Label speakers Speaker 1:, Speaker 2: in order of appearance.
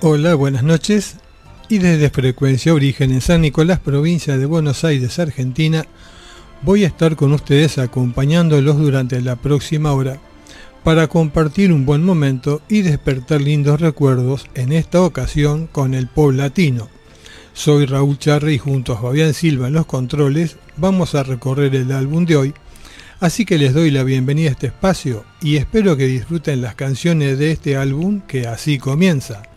Speaker 1: Hola, buenas noches. Y desde Frecuencia Origen en San Nicolás, provincia de Buenos Aires, Argentina, voy a estar con ustedes acompañándolos durante la próxima hora para compartir un buen momento y despertar lindos recuerdos, en esta ocasión con el pop latino. Soy Raúl Charri y junto a Fabián Silva en los controles vamos a recorrer el álbum de hoy, así que les doy la bienvenida a este espacio y espero que disfruten las canciones de este álbum que así comienza.